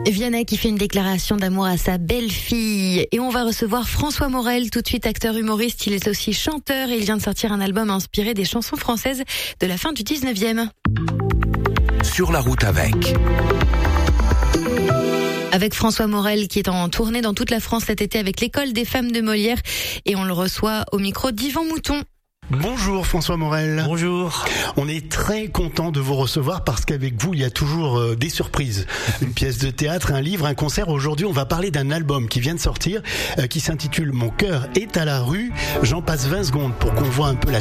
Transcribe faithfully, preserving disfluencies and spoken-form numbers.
Vianney qui fait une déclaration d'amour à sa belle-fille. Et on va recevoir François Morel, tout de suite acteur humoriste. Il est aussi chanteur et il vient de sortir un album inspiré des chansons françaises de la fin du dix-neuvième. Sur la route avec... Avec François Morel qui est en tournée dans toute la France cet été avec l'école des femmes de Molière. Et on le reçoit au micro d'Yvan Mouton. Bonjour François Morel. Bonjour. On est très content de vous recevoir parce qu'avec vous, il y a toujours euh, des surprises. Une pièce de théâtre, un livre, un concert. Aujourd'hui, on va parler d'un album qui vient de sortir, euh, qui s'intitule Mon cœur est à la rue. J'en passe vingt secondes pour qu'on voit un peu la